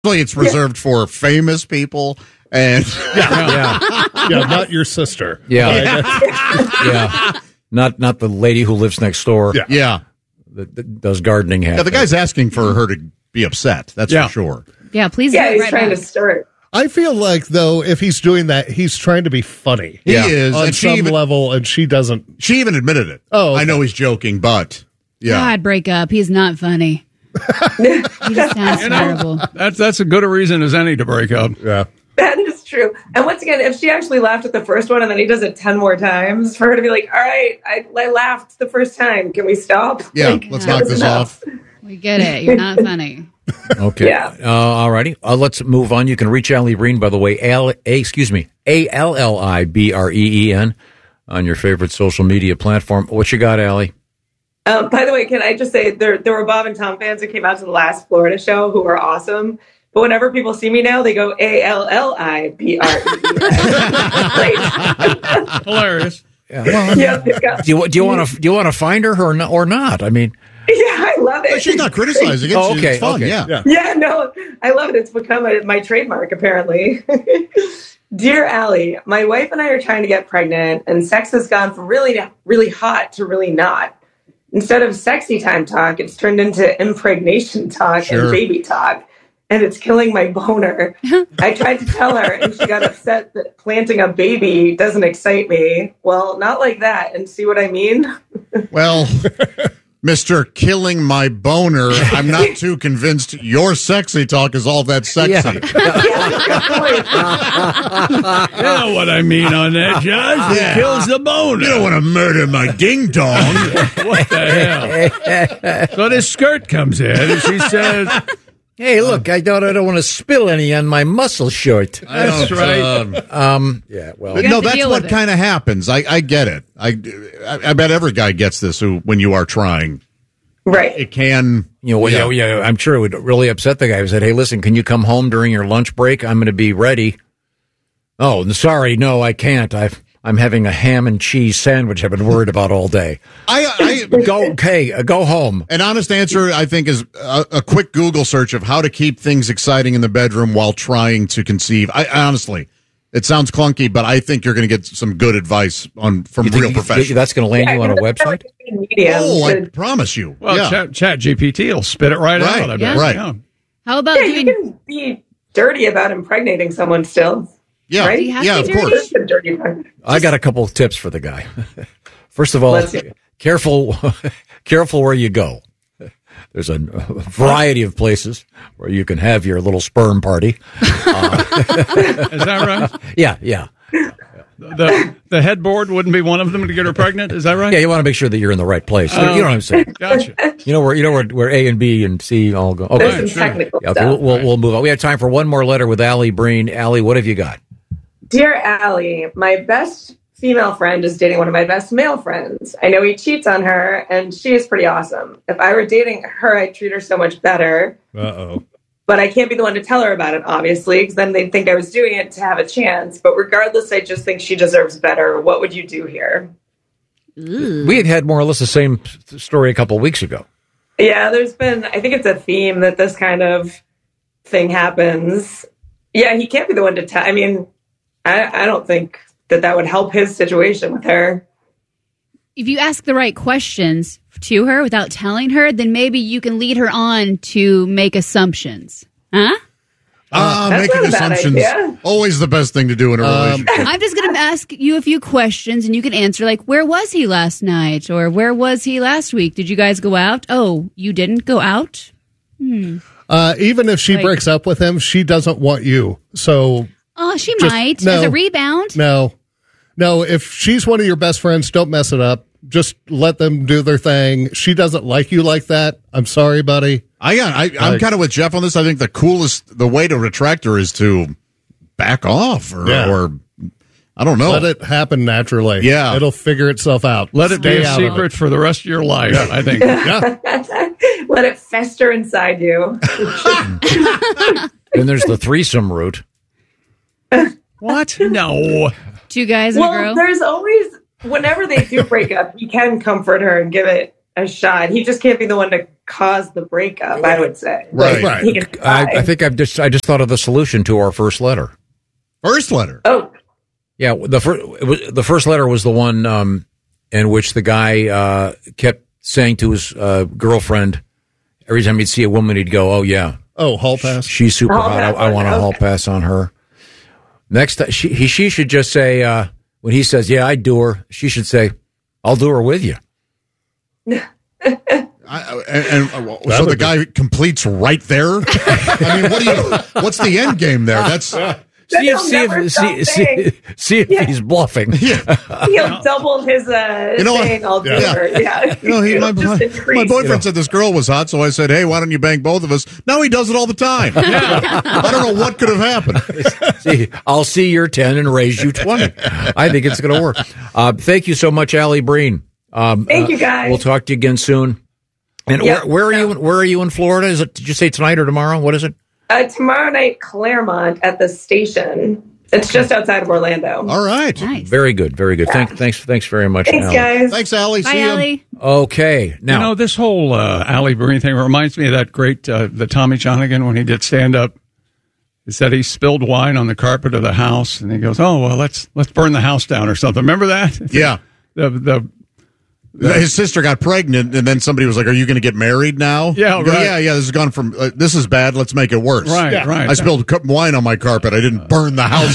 It's reserved for famous people and not your sister. Yeah. Not the lady who lives next door. Yeah. That does gardening. Yeah, the guy's asking for her to be upset. That's for sure. Yeah, please. Yeah, he's trying to stir it. I feel like, though, if he's doing that, he's trying to be funny. He is. On some level, and she doesn't. She even admitted it. Oh, okay. I know he's joking, but God, break up. He's not funny. He just sounds terrible. That's as good a reason as any to break up. Yeah. That is true. And once again, if she actually laughed at the first one and then he does it 10 more times, for her to be like, all right, I laughed the first time. Can we stop? Yeah, let's knock this off. We get it. You're not funny. Okay. Yeah. All righty. Let's move on. You can reach Allie Breen, by the way, ALLIBREEN on your favorite social media platform. What you got, Allie? By the way, can I just say there were Bob and Tom fans who came out to the last Florida show who were awesome. But whenever people see me now, they go ALLIBREEN. Hilarious. Yeah. Well, do you want to find her or not? I mean, yeah, I love it. She's not criticizing it. Oh, okay, It's fun. okay. Yeah, no, I love it. It's become my trademark, apparently. Dear Allie, my wife and I are trying to get pregnant, and sex has gone from really, really hot to really not. Instead of sexy time talk, it's turned into impregnation talk and baby talk, and it's killing my boner. I tried to tell her, and she got upset that planting a baby doesn't excite me. Well, not like that, and see what I mean? Well, Mr. Killing My Boner, I'm not too convinced your sexy talk is all that sexy. You know what I mean on that, Josh? It kills the boner. You don't want to murder my ding dong. What the hell? So this skirt comes in, and she says, hey, look, I don't want to spill any on my muscle shirt. That's right. Yeah, well. But no, that's what kind of happens. I get it. I bet every guy gets this when you are trying. Right. It can. I'm sure it would really upset the guy who said, hey, listen, can you come home during your lunch break? I'm going to be ready. Oh, sorry, no, I can't. I'm having a ham and cheese sandwich I've been worried about all day. Go home. An honest answer, I think, is a quick Google search of how to keep things exciting in the bedroom while trying to conceive. Honestly, it sounds clunky, but I think you're going to get some good advice from real professionals. That's going to land you on a website? I promise you. Well, Chat GPT will spit it right out. I bet. Right. Yeah. How about you can be dirty about impregnating someone still. Yeah, right? Of course. I got a couple of tips for the guy. First of all, careful where you go. There's a variety of places where you can have your little sperm party. Is that right? Yeah. The headboard wouldn't be one of them to get her pregnant. Is that right? Yeah, you want to make sure that you're in the right place. You know what I'm saying? Gotcha. You know where A and B and C all go. Okay, There's some technical stuff. We'll move on. We have time for one more letter with Allie Breen. Allie, what have you got? Dear Allie, my best female friend is dating one of my best male friends. I know he cheats on her, and she is pretty awesome. If I were dating her, I'd treat her so much better. Uh-oh. But I can't be the one to tell her about it, obviously, because then they'd think I was doing it to have a chance. But regardless, I just think she deserves better. What would you do here? Ooh. We had more or less the same story a couple of weeks ago. Yeah, I think it's a theme that this kind of thing happens. Yeah, he can't be the one to tell. I mean, I don't think that would help his situation with her. If you ask the right questions to her without telling her, then maybe you can lead her on to make assumptions. Huh? Making assumptions. Always the best thing to do in a relationship. I'm just going to ask you a few questions and you can answer, like, where was he last night? Or where was he last week? Did you guys go out? Oh, you didn't go out? Even if she breaks up with him, she doesn't want you. So... Oh, she might. As a rebound. No, if she's one of your best friends, don't mess it up. Just let them do their thing. She doesn't like you like that. I'm sorry, buddy. I'm kind of with Jeff on this. I think the way to retract her is to back off or I don't know. Let it happen naturally. Yeah. It'll figure itself out. Let it be a secret for the rest of your life, I think. Let it fester inside you. Then there's the threesome route. What? No. Two guys and a girl? There's always, whenever they do break up, you can comfort her and give it a shot. He just can't be the one to cause the breakup, I would say. Right. Like, he can try. I think I just thought of the solution to our first letter. First letter. Oh, Yeah, the first letter was the one in which the guy kept saying to his girlfriend every time he'd see a woman, he'd go, "Oh yeah, Oh, hall pass. she's super Hall hot. pass, I want a hall pass on her." Next, she should just say when he says, "Yeah, I'd do her," she should say, "I'll do her with you." So the guy completes right there. I mean, what's the end game there? That's See if he's bluffing. he'll double his saying, I'll do her. Yeah. My boyfriend said this girl was hot, so I said, "Hey, why don't you bang both of us?" Now he does it all the time. I don't know what could have happened. See, I'll see your 10 and raise you 20. I think it's going to work. Thank you so much, Allie Breen. Thank you, guys. We'll talk to you again soon. And where are you? Where are you in Florida? Is it? Did you say tonight or tomorrow? What is it? Tomorrow night, Claremont at the station. It's just outside of Orlando. All right. Nice. Very good. Very good. Yeah. Thanks very much. Thanks, Allie. guys. Thanks, Allie. Bye, See ya. Allie. Okay. Now, this whole Allie Breen thing reminds me of that great the Tommy Johnigan when he did stand up. He said he spilled wine on the carpet of the house, and he goes, "Oh well, let's burn the house down or something." Remember that? Yeah. His sister got pregnant, and then somebody was like, "Are you going to get married now?" Yeah, You go, right. Yeah. This has gone from this is bad. Let's make it worse. Right, Yeah. right. I spilled wine on my carpet. I didn't burn the house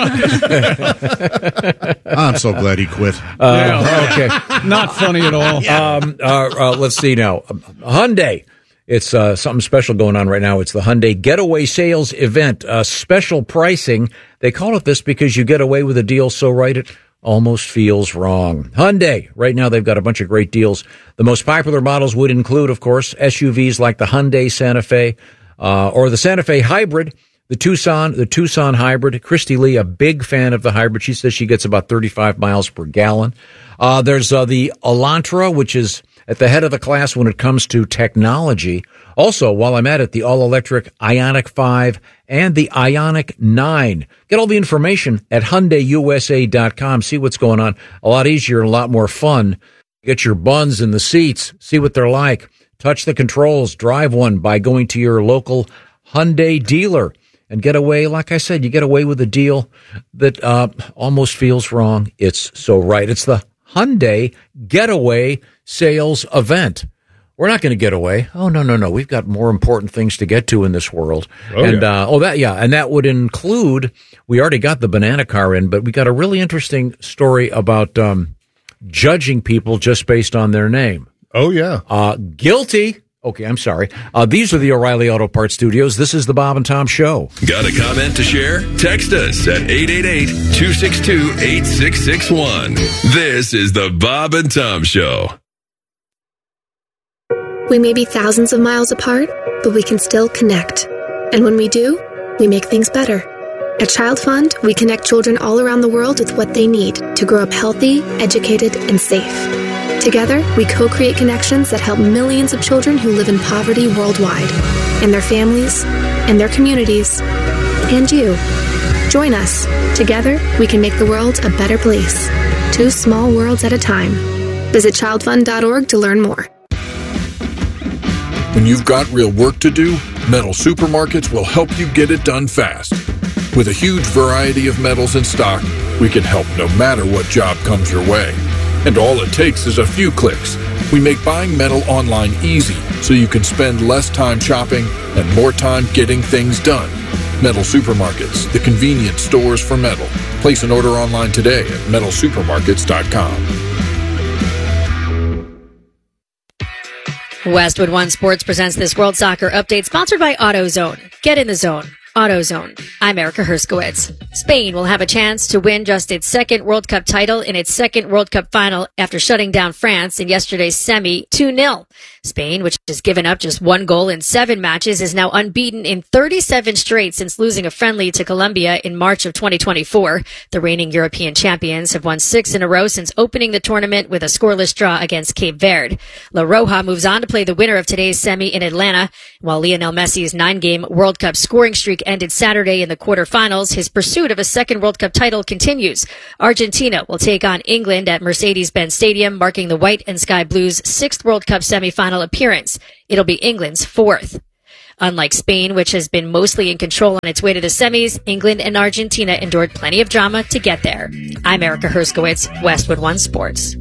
down. I'm so glad he quit. okay. Not funny at all. Let's see now. Hyundai. It's something special going on right now. It's the Hyundai Getaway Sales Event. Special pricing. They call it this because you get away with a deal so right it almost feels wrong. Hyundai. Right now they've got a bunch of great deals. The most popular models would include, of course, SUVs like the Hyundai Santa Fe or the Santa Fe Hybrid, the Tucson Hybrid. Christy Lee, a big fan of the hybrid. She says she gets about 35 miles per gallon. There's the Elantra, which is at the head of the class when it comes to technology. Also, while I'm at it, the all-electric Ioniq 5 and the Ioniq 9. Get all the information at HyundaiUSA.com. See what's going on. A lot easier and a lot more fun. Get your buns in the seats. See what they're like. Touch the controls. Drive one by going to your local Hyundai dealer. And get away, like I said, you get away with a deal that almost feels wrong. It's so right. It's the Hyundai Getaway Sales Event. We're not going to get away. Oh, no. We've got more important things to get to in this world. And that would include, we already got the banana car in, but we got a really interesting story about judging people just based on their name. Oh, yeah. Guilty. Okay, I'm sorry. These are the O'Reilly Auto Parts Studios. This is the Bob and Tom Show. Got a comment to share? Text us at 888-262-8661. This is the Bob and Tom Show. We may be thousands of miles apart, but we can still connect. And when we do, we make things better. At Child Fund, we connect children all around the world with what they need to grow up healthy, educated, and safe. Together, we co-create connections that help millions of children who live in poverty worldwide, and their families, and their communities, and you. Join us. Together, we can make the world a better place. 2 small worlds at a time. Visit childfund.org to learn more. When you've got real work to do, Metal Supermarkets will help you get it done fast. With a huge variety of metals in stock, we can help no matter what job comes your way. And all it takes is a few clicks. We make buying metal online easy so you can spend less time shopping and more time getting things done. Metal Supermarkets, the convenient stores for metal. Place an order online today at metalsupermarkets.com. Westwood One Sports presents this World Soccer update sponsored by AutoZone. Get in the zone. AutoZone. I'm Erica Herskowitz. Spain will have a chance to win just its second World Cup title in its second World Cup final after shutting down France in yesterday's semi 2-0. Spain, which has given up just 1 goal in 7 matches, is now unbeaten in 37 straight since losing a friendly to Colombia in March of 2024. The reigning European champions have won 6 in a row since opening the tournament with a scoreless draw against Cape Verde. La Roja moves on to play the winner of today's semi in Atlanta, while Lionel Messi's 9-game World Cup scoring streak League ended Saturday in the quarterfinals, his pursuit of a second World Cup title continues. Argentina will take on England at Mercedes-Benz Stadium, marking the White and Sky Blues' 6th World Cup semifinal appearance. It'll be England's 4th. Unlike Spain, which has been mostly in control on its way to the semis, England and Argentina endured plenty of drama to get there. I'm Erica Herskowitz, Westwood One Sports.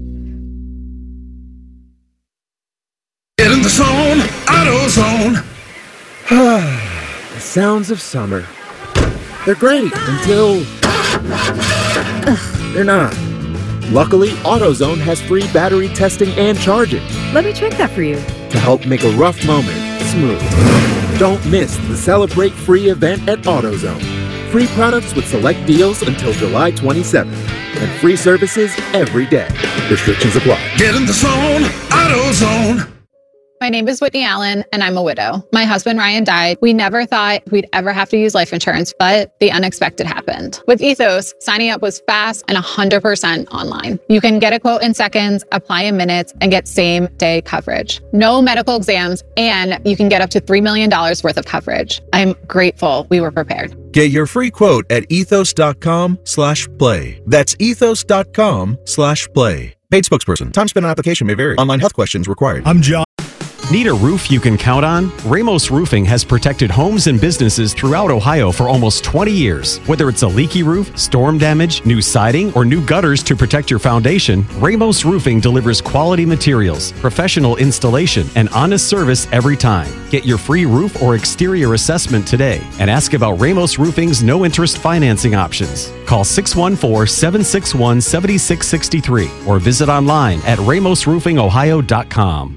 Get in the zone, AutoZone. The sounds of summer. They're great until they're not. Luckily, AutoZone has free battery testing and charging. Let me check that for you. To help make a rough moment smooth. Don't miss the Celebrate Free event at AutoZone. Free products with select deals until July 27th. And free services every day. Restrictions apply. Get in the zone, AutoZone. My name is Whitney Allen, and I'm a widow. My husband, Ryan, died. We never thought we'd ever have to use life insurance, but the unexpected happened. With Ethos, signing up was fast and 100% online. You can get a quote in seconds, apply in minutes, and get same-day coverage. No medical exams, and you can get up to $3 million worth of coverage. I'm grateful we were prepared. Get your free quote at ethos.com/play. That's ethos.com/play. Paid spokesperson. Time spent on application may vary. Online health questions required. I'm John. Need a roof you can count on? Ramos Roofing has protected homes and businesses throughout Ohio for almost 20 years. Whether it's a leaky roof, storm damage, new siding, or new gutters to protect your foundation, Ramos Roofing delivers quality materials, professional installation, and honest service every time. Get your free roof or exterior assessment today and ask about Ramos Roofing's no-interest financing options. Call 614-761-7663 or visit online at ramosroofingohio.com.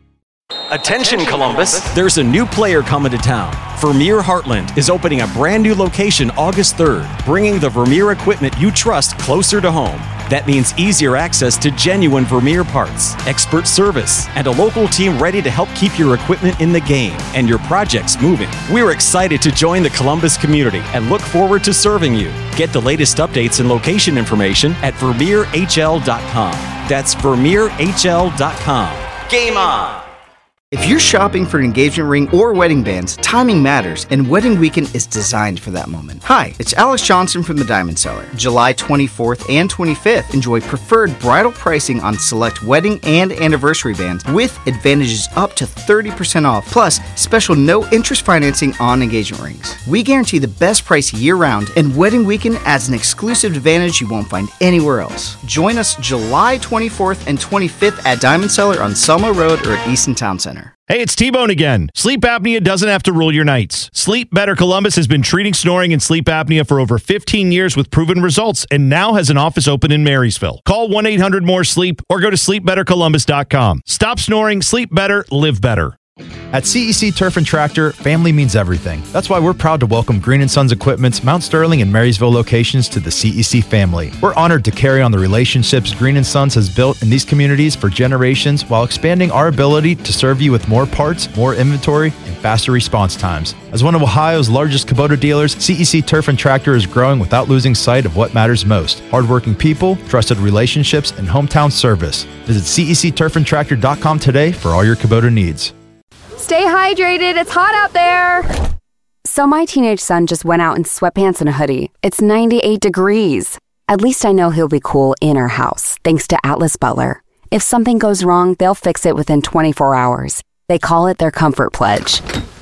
Attention Columbus, there's a new player coming to town. Vermeer Heartland is opening a brand new location August 3rd, bringing the Vermeer equipment you trust closer to home. That means easier access to genuine Vermeer parts, expert service, and a local team ready to help keep your equipment in the game and your projects moving. We're excited to join the Columbus community and look forward to serving you. Get the latest updates and location information at VermeerHL.com. That's VermeerHL.com. Game on! If you're shopping for an engagement ring or wedding bands, timing matters, and Wedding Weekend is designed for that moment. Hi, it's Alex Johnson from the Diamond Cellar. July 24th and 25th, enjoy preferred bridal pricing on select wedding and anniversary bands with advantages up to 30% off, plus special no-interest financing on engagement rings. We guarantee the best price year-round, and Wedding Weekend adds an exclusive advantage you won't find anywhere else. Join us July 24th and 25th at Diamond Cellar on Selma Road or at Easton Town Center. Hey, it's T-Bone again. Sleep apnea doesn't have to rule your nights. Sleep Better Columbus has been treating snoring and sleep apnea for over 15 years with proven results and now has an office open in Marysville. Call 1-800-MORE-SLEEP or go to sleepbettercolumbus.com. Stop snoring, sleep better, live better. At CEC Turf and Tractor, family means everything. That's why we're proud to welcome Green & Sons Equipment's Mount Sterling and Marysville locations to the CEC family. We're honored to carry on the relationships Green & Sons has built in these communities for generations while expanding our ability to serve you with more parts, more inventory, and faster response times. As one of Ohio's largest Kubota dealers, CEC Turf and Tractor is growing without losing sight of what matters most: hardworking people, trusted relationships, and hometown service. Visit CECTurfandTractor.com today for all your Kubota needs. Stay hydrated. It's hot out there. So my teenage son just went out in sweatpants and a hoodie. It's 98 degrees. At least I know he'll be cool in our house, thanks to Atlas Butler. If something goes wrong, they'll fix it within 24 hours. They call it their Comfort Pledge.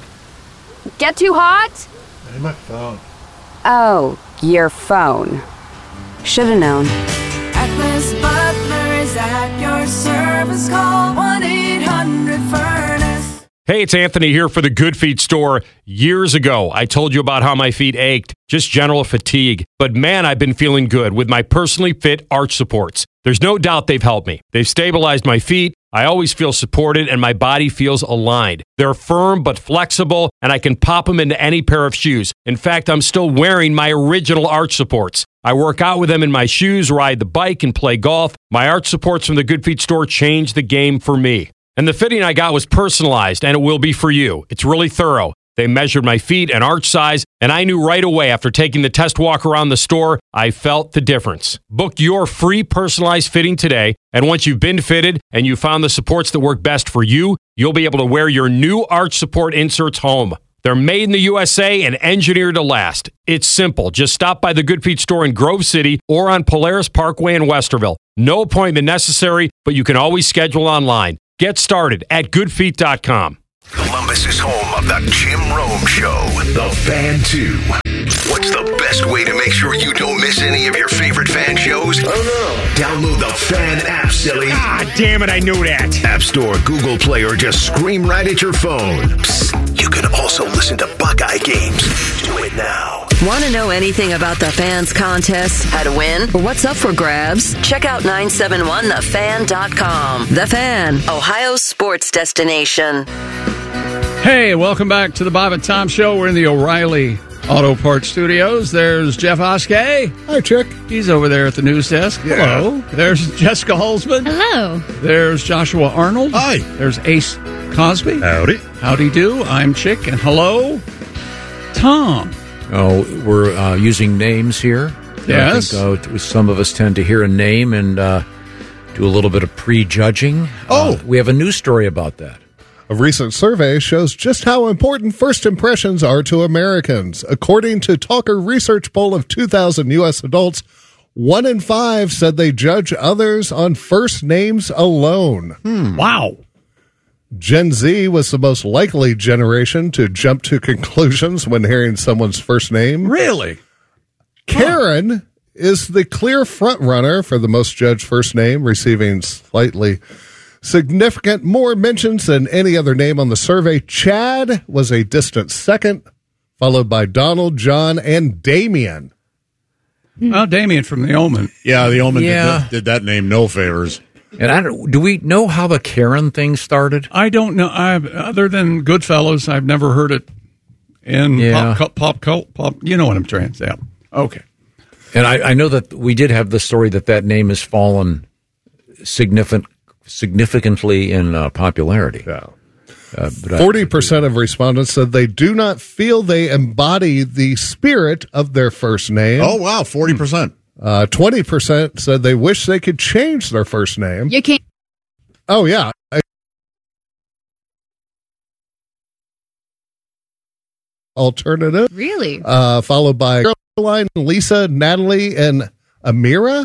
Get too hot? Hey, my phone. Oh, your phone. Should've known. Atlas Butler is at your service. Call 1-800-FURNACE. Hey, it's Anthony here for the Good Feet store. Years ago, I told you about how my feet ached, just general fatigue. But man, I've been feeling good with my personally fit arch supports. There's no doubt they've helped me. They've stabilized my feet. I always feel supported and my body feels aligned. They're firm but flexible, and I can pop them into any pair of shoes. In fact, I'm still wearing my original arch supports. I work out with them in my shoes, ride the bike, and play golf. My arch supports from the Good Feet store changed the game for me. And the fitting I got was personalized, and it will be for you. It's really thorough. They measured my feet and arch size, and I knew right away after taking the test walk around the store, I felt the difference. Book your free personalized fitting today, and once you've been fitted and you found the supports that work best for you, you'll be able to wear your new arch support inserts home. They're made in the USA and engineered to last. It's simple. Just stop by the Good Feet store in Grove City or on Polaris Parkway in Westerville. No appointment necessary, but you can always schedule online. Get started at goodfeet.com. Columbus is home of the Jim Rome Show, The Fan 2. What's the best way to make sure you don't miss any of your favorite fan shows? Oh, no. Download the Fan app, silly. Ah, damn it, I knew that. App Store, Google Play, or just scream right at your phone. Psst, you can also listen to Buckeye games. Do it now. Want to know anything about the Fans contest, how to win, or what's up for grabs? Check out 971thefan.com. The Fan, Ohio's sports destination. Hey, welcome back to the Bob and Tom Show. We're in the O'Reilly Auto Parts Studios. There's Jeff Oskey. Hi, Chick. He's over there at the news desk. Yeah. Hello. There's Jessica Holzman. Hello. There's Joshua Arnold. Hi. There's Ace Cosby. Howdy. Howdy do. I'm Chick. And hello, Tom. Oh, we're using names here. Yes. I think, some of us tend to hear a name and do a little bit of prejudging. We have a news story about that. A recent survey shows just how important first impressions are to Americans. According to Talker Research poll of 2,000 U.S. adults, 1 in 5 said they judge others on first names alone. Wow. Gen Z was the most likely generation to jump to conclusions when hearing someone's first name. Really? Karen is the clear frontrunner for the most judged first name, receiving slightly significant more mentions than any other name on the survey. Chad was a distant second, followed by Donald, John, and Damien. Well, Damien from The Omen. Yeah, The Omen did that name no favors. And do we know how the Karen thing started? I don't know. Other than Goodfellas, I've never heard it in pop. You know what I'm trying to say. Okay. And I know that we did have the story that name has fallen significantly in popularity. Yeah. 40% of respondents said they do not feel they embody the spirit of their first name. Oh, wow, 40%. 20% said they wish they could change their first name. You can't. Oh, yeah. Alternative. Really? Followed by Caroline, Lisa, Natalie, and Amira.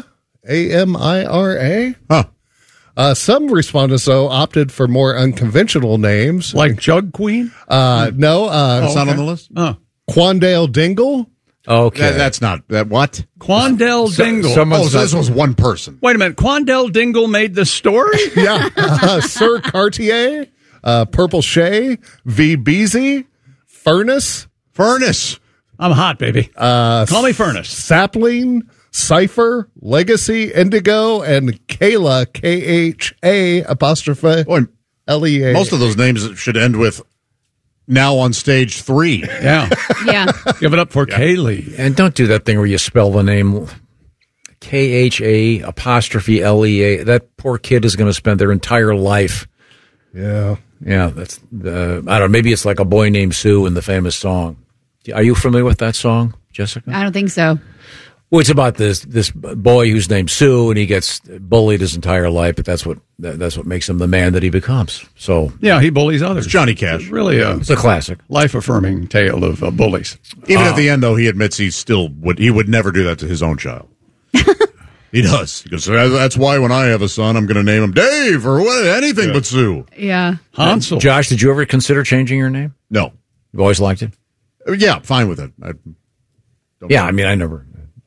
Amira. Huh. Some respondents, though, opted for more unconventional names. Like Jug Queen? No. That's not on the list? Quandale Dingle. Okay. That's not. That what? Quandale Dingle. So this was one person. Wait a minute. Quandale Dingle made the story? Yeah. Sir Cartier, Purple Shay, V. Beezy, Furnace. I'm hot, baby. Call me Furnace. Sapling, Cypher, Legacy, Indigo, and Kayla, K-H-A apostrophe L-E-A. Most of those names should end with now on stage 3. Yeah. Yeah. Give it up for Kaylee. And don't do that thing where you spell the name K-H-A apostrophe L-E-A. That poor kid is going to spend their entire life. Yeah. Yeah, that's, I don't know, maybe it's like A Boy Named Sue in the famous song. Are you familiar with that song, Jessica? I don't think so. Well, it's about this boy who's named Sue, and he gets bullied his entire life, but that's what makes him the man that he becomes. So yeah, he bullies others. It's Johnny Cash. It's really it's a classic, life-affirming tale of bullies. Even at the end, though, he admits he would never do that to his own child. He does. He goes, that's why when I have a son, I'm going to name him Dave or anything but Sue. Yeah. Hansel. Josh, did you ever consider changing your name? No. You've always liked it? Yeah, fine with it. I mean, I never.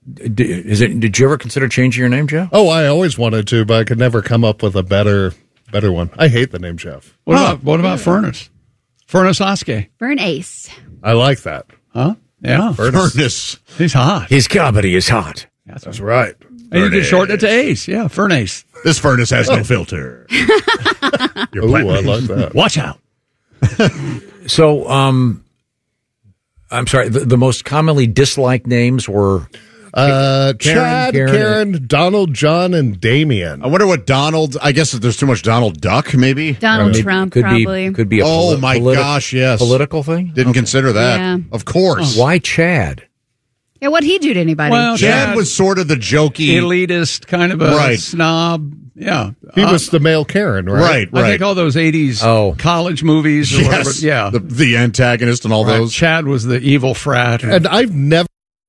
Did you ever consider changing your name, Jeff? Oh, I always wanted to, but I could never come up with a better one. I hate the name Jeff. What about Furnace? Furnace Oskey. Furnace. I like that. Huh? Yeah. Furnace. He's hot. His comedy is hot. That's right. And you can shorten it to Ace. Yeah, Furnace. This furnace has no filter. Ooh, I like that. Watch out. So, I'm sorry, the most commonly disliked names were Chad, Karen, Donald, John, and Damien. I wonder what Donald, I guess there's too much Donald Duck, maybe? Donald Trump, probably. Could be a gosh, yes. Political thing? Didn't consider that. Yeah. Of course. Why Chad? Yeah, what'd he do to anybody? Well, Chad was sort of the jokey, elitist, kind of a Right. snob. Yeah. He was the male Karen, right? I think all those 80s college movies or whatever. Yes. Yeah. The antagonist and all Right. those. Chad was the evil frat. And I've never.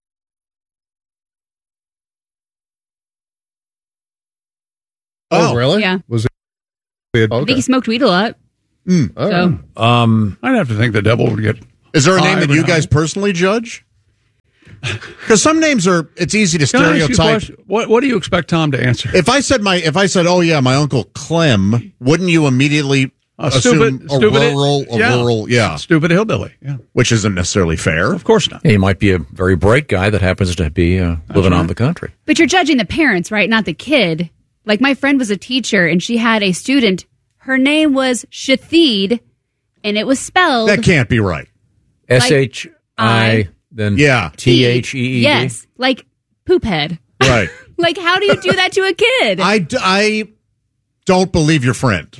Oh, really? Yeah. Was it? I think he smoked weed a lot. So I'd have to think the devil would get. Is there a name high that you every guys personally judge? Because some names it's easy to Can I ask you a stereotype. question? What do you expect Tom to answer? If I said, oh yeah, my uncle Clem, wouldn't you immediately assume a rural, yeah, stupid hillbilly, yeah, which isn't necessarily fair. Of course not. He might be a very bright guy that happens to be living on the country. But you're judging the parents, right? Not the kid. Like my friend was a teacher and she had a student. Her name was Shatheed and it was spelled. That can't be right. S-H-I, then T-H-E-E-D. Yes. Like poop head. Right. Like, how do you do that to a kid? I don't believe your friend.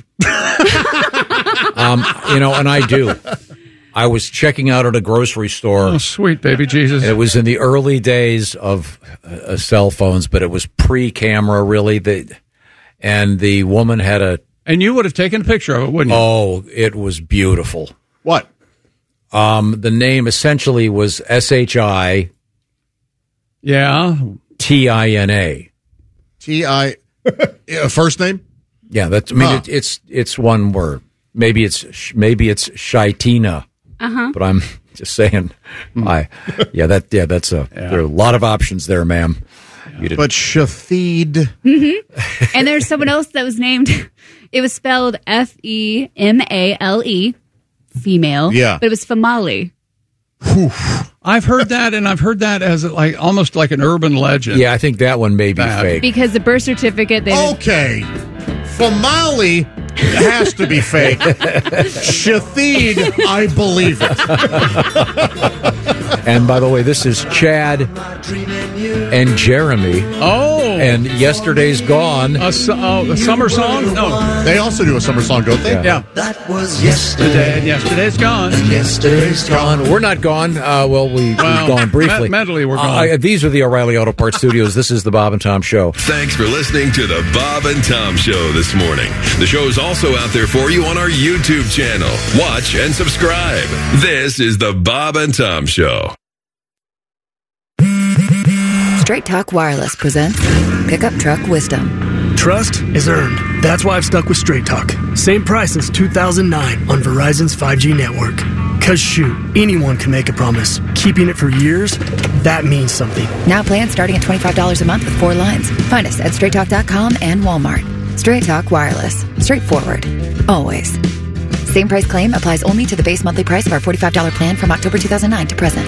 And I do. I was checking out at a grocery store. Oh, sweet baby Jesus. It was in the early days of cell phones, but it was pre-camera, really. And the woman had a... And you would have taken a picture of it, wouldn't you? Oh, it was beautiful. What? The name essentially was S-H-I... Yeah. T-I-N-A. First name? Yeah, that's... I mean, it's one word. Maybe it's Shaitina. But I'm just saying, there are a lot of options there, ma'am. But Shatheed. Mm-hmm. And there's someone else that was named, it was spelled F-E-M-A-L-E, female. Yeah. But it was Famali. I've heard that, and I've heard that as almost like an urban legend. Yeah, I think that one may be fake. Because the birth certificate, Okay. Famali has to be fake. Shatheed, I believe it. And by the way, this is Chad and Jeremy. Oh. And Yesterday's Gone. A summer song? No. They also do a summer song, don't they? Yeah. That was yesterday. And yesterday's gone. Yesterday's gone. We're not gone. We've gone briefly. Mentally, we're gone. These are the O'Reilly Auto Parts Studios. This is the Bob and Tom Show. Thanks for listening to the Bob and Tom Show this morning. The show is also out there for you on our YouTube channel. Watch and subscribe. This is the Bob and Tom Show. Straight Talk Wireless presents Pickup Truck Wisdom. Trust is earned. That's why I've stuck with Straight Talk. Same price since 2009 on Verizon's 5G network. Cause shoot, anyone can make a promise. Keeping it for years, that means something. Now plans starting at $25 a month with 4 lines. Find us at straighttalk.com and Walmart. Straight Talk Wireless. Straightforward. Always. Same price claim applies only to the base monthly price of our $45 plan from October 2009 to present.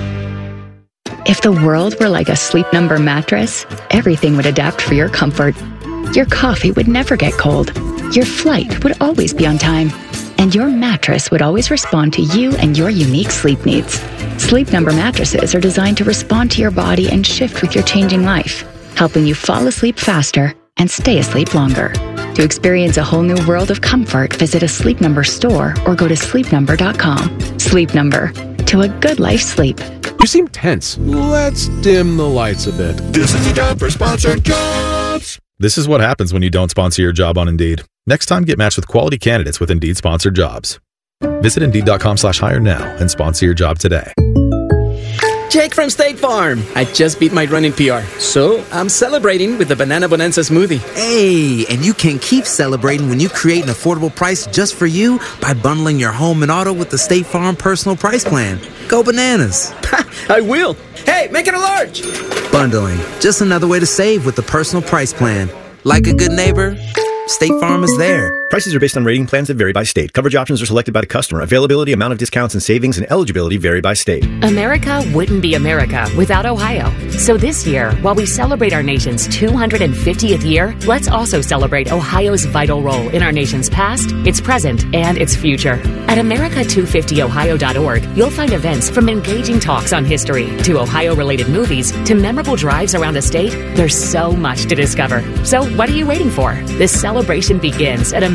If the world were like a Sleep Number mattress, everything would adapt for your comfort. Your coffee would never get cold. Your flight would always be on time. And your mattress would always respond to you and your unique sleep needs. Sleep Number mattresses are designed to respond to your body and shift with your changing life, helping you fall asleep faster and stay asleep longer. To experience a whole new world of comfort, visit a Sleep Number store or go to sleepnumber.com. Sleep Number. To a good life sleep. You seem tense. Let's dim the lights a bit. This is the time for sponsored jobs. This is what happens when you don't sponsor your job on Indeed. Next time, get matched with quality candidates with Indeed sponsored jobs. Visit Indeed.com/hire now and sponsor your job today. Jake from State Farm. I just beat my running PR, so I'm celebrating with the Banana Bonanza smoothie. Hey, and you can keep celebrating when you create an affordable price just for you by bundling your home and auto with the State Farm Personal Price Plan. Go bananas. I will. Hey, make it a large. Bundling, just another way to save with the Personal Price Plan. Like a good neighbor, State Farm is there. Prices are based on rating plans that vary by state. Coverage options are selected by the customer. Availability, amount of discounts and savings, and eligibility vary by state. America wouldn't be America without Ohio. So this year, while we celebrate our nation's 250th year, let's also celebrate Ohio's vital role in our nation's past, its present, and its future. At America250ohio.org, you'll find events from engaging talks on history to Ohio-related movies to memorable drives around the state. There's so much to discover. So what are you waiting for? This celebration begins at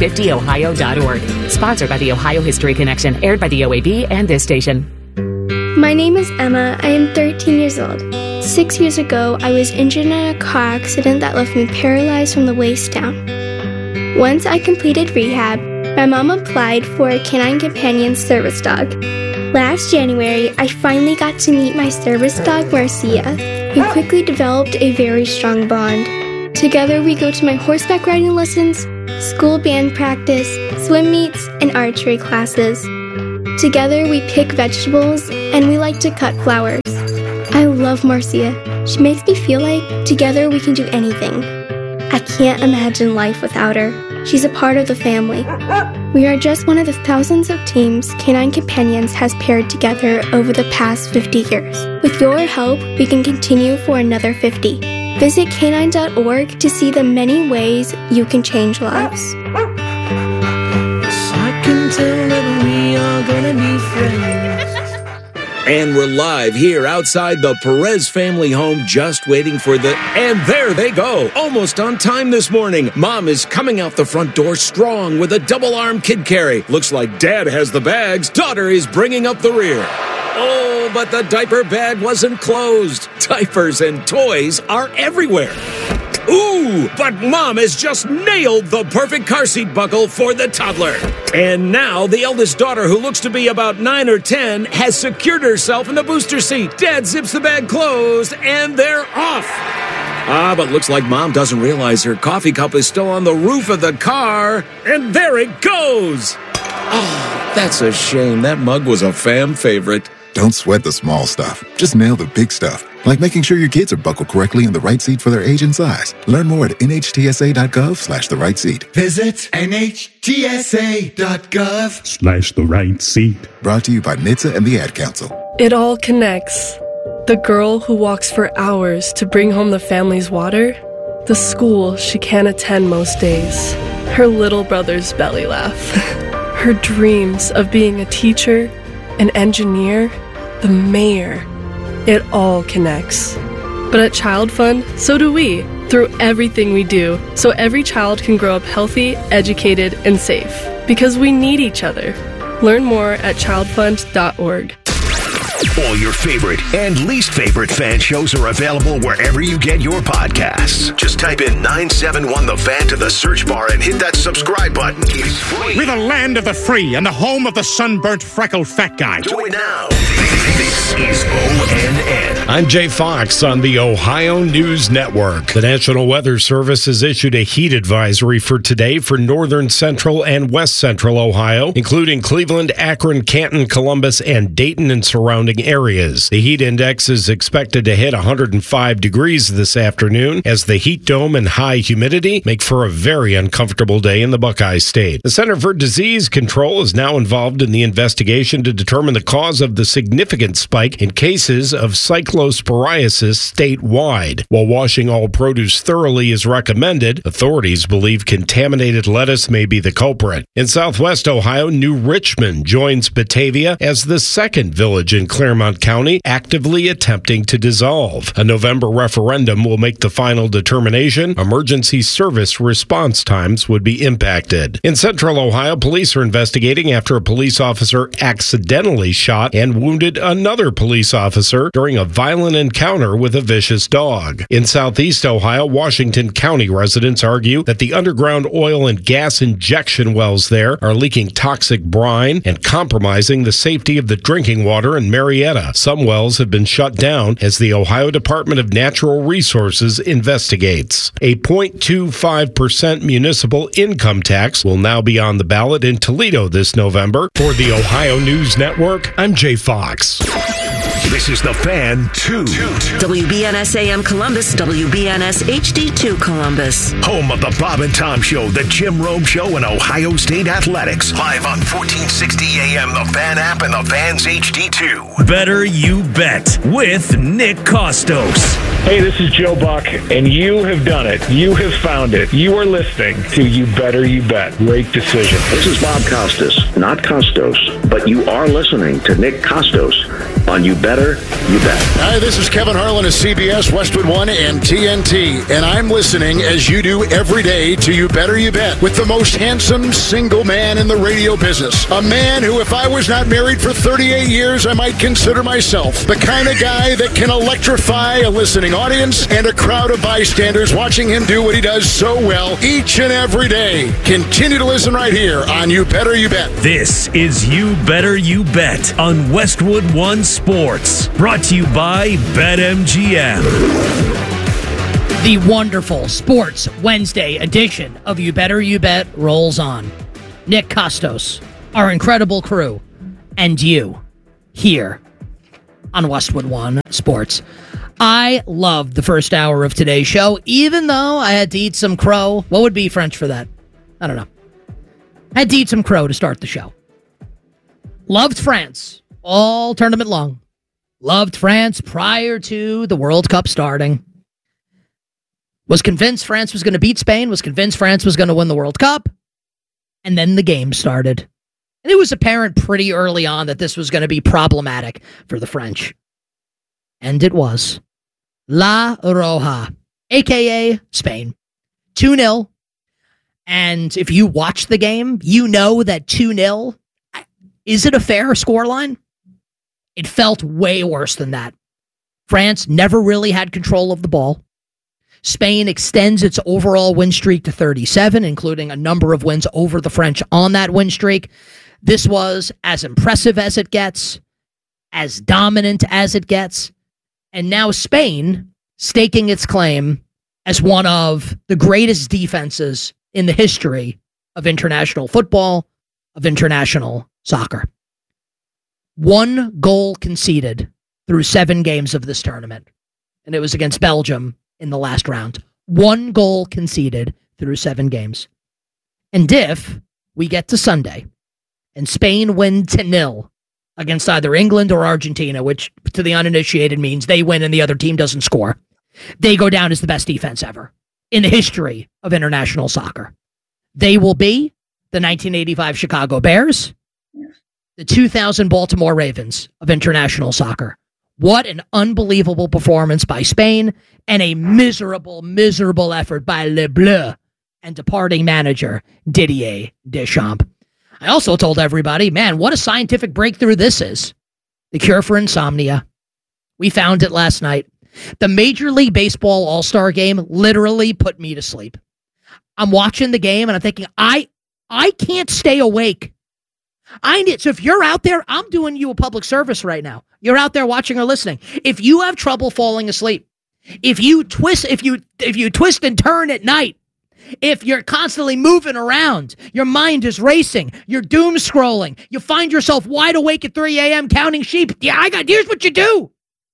America250ohio.org. Sponsored by the Ohio History Connection, aired by the OAB and this station. My name is Emma. I am 13 years old. 6 years ago, I was injured in a car accident that left me paralyzed from the waist down. Once I completed rehab, my mom applied for a Canine Companion service dog. Last January, I finally got to meet my service dog, Marcia. We quickly developed a very strong bond. Together, we go to my horseback riding lessons, school band practice, swim meets, and archery classes. Together, we pick vegetables, and we like to cut flowers. I love Marcia. She makes me feel like together we can do anything. I can't imagine life without her. She's a part of the family. We are just one of the thousands of teams Canine Companions has paired together over the past 50 years. With your help, we can continue for another 50. Visit canine.org to see the many ways you can change lives. I can tell that we are gonna be friends. And we're live here outside the Perez family home, just waiting for and there they go, almost on time this morning. Mom is coming out the front door strong with a double-arm kid carry. Looks like Dad has the bags. Daughter is bringing up the rear. Oh, but the diaper bag wasn't closed. Diapers and toys are everywhere. Ooh, but Mom has just nailed the perfect car seat buckle for the toddler. And now the eldest daughter, who looks to be about 9 or 10, has secured herself in the booster seat. Dad zips the bag closed, and they're off. But looks like Mom doesn't realize her coffee cup is still on the roof of the car. And there it goes. Oh, that's a shame. That mug was a fam favorite. Don't sweat the small stuff. Just nail the big stuff, like making sure your kids are buckled correctly in the right seat for their age and size. Learn more at nhtsa.gov/the right seat. Visit nhtsa.gov/the right seat. Brought to you by NHTSA and the Ad Council. It all connects. The girl who walks for hours to bring home the family's water, the school she can't attend most days, her little brother's belly laugh, her dreams of being a teacher, an engineer, the mayor. It all connects. But at Child Fund, so do we, through everything we do, so every child can grow up healthy, educated, and safe. Because we need each other. Learn more at childfund.org. All your favorite and least favorite fan shows are available wherever you get your podcasts. Just type in 971 The Fan to the search bar and hit that subscribe button. It's free. We're the land of the free and the home of the sunburnt, freckled fat guy. Do it now. This is ONN. I'm Jay Fox on the Ohio News Network. The National Weather Service has issued a heat advisory for today for northern, central, and west central Ohio, including Cleveland, Akron, Canton, Columbus, and Dayton and surrounding areas. The heat index is expected to hit 105 degrees this afternoon as the heat dome and high humidity make for a very uncomfortable day in the Buckeye State. The Center for Disease Control is now involved in the investigation to determine the cause of the significant spike in cases of cyclosporiasis statewide. While washing all produce thoroughly is recommended, authorities believe contaminated lettuce may be the culprit. In southwest Ohio, New Richmond joins Batavia as the second village in Claremont County actively attempting to dissolve. A November referendum will make the final determination. Emergency service response times would be impacted. In central Ohio, police are investigating after a police officer accidentally shot and wounded another police officer during a violent encounter with a vicious dog. In southeast Ohio, Washington County residents argue that the underground oil and gas injection wells there are leaking toxic brine and compromising the safety of the drinking water in Marietta. Some wells have been shut down as the Ohio Department of Natural Resources investigates. A 0.25% municipal income tax will now be on the ballot in Toledo this November. For the Ohio News Network, I'm Jay Fox. This is The Fan 2. WBNS AM Columbus, WBNS HD2 Columbus. Home of the Bob and Tom Show, the Jim Rome Show, and Ohio State Athletics. Live on 1460 AM, the Fan app, and the Fan's HD2. Better You Bet with Nick Costos. Hey, this is Joe Buck, and you have done it. You have found it. You are listening to You Better You Bet. Great decision. This is Bob Costas, not Costos, but you are listening to Nick Costos on You Bet Better You Bet. Hi, this is Kevin Harlan of CBS, Westwood One, and TNT, and I'm listening as you do every day to You Better You Bet with the most handsome single man in the radio business. A man who, if I was not married for 38 years, I might consider myself the kind of guy that can electrify a listening audience and a crowd of bystanders watching him do what he does so well each and every day. Continue to listen right here on You Better You Bet. This is You Better You Bet on Westwood One Sports. Brought to you by BetMGM. The wonderful Sports Wednesday edition of You Better You Bet rolls on. Nick Kostos, our incredible crew, and you here on Westwood One Sports. I loved the first hour of today's show, even though I had to eat some crow. What would be French for that? I don't know. I had to eat some crow to start the show. Loved France all tournament long. Loved France prior to the World Cup starting. Was convinced France was going to beat Spain. Was convinced France was going to win the World Cup. And then the game started. And it was apparent pretty early on that this was going to be problematic for the French. And it was. La Roja, a.k.a. Spain. 2-0. And if you watch the game, you know that 2-0, is it a fair scoreline? It felt way worse than that. France never really had control of the ball. Spain extends its overall win streak to 37, including a number of wins over the French on that win streak. This was as impressive as it gets, as dominant as it gets. And now Spain staking its claim as one of the greatest defenses in the history of international football, of international soccer. 1 goal conceded through 7 games of this tournament, and it was against Belgium in the last round. 1 goal conceded through 7 games. And if we get to Sunday and Spain win 2-0 against either England or Argentina, which to the uninitiated means they win and the other team doesn't score, they go down as the best defense ever in the history of international soccer. They will be the 1985 Chicago Bears, the 2000 Baltimore Ravens of international soccer. What an unbelievable performance by Spain and a miserable, miserable effort by Le Bleu and departing manager Didier Deschamps. I also told everybody, man, what a scientific breakthrough this is. The cure for insomnia. We found it last night. The Major League Baseball All-Star Game literally put me to sleep. I'm watching the game and I'm thinking, I can't stay awake. So if you're out there, I'm doing you a public service right now. You're out there watching or listening. If you have trouble falling asleep, if you twist and turn at night, if you're constantly moving around, your mind is racing, you're doom scrolling, you find yourself wide awake at 3 a.m. counting sheep. Here's what you do.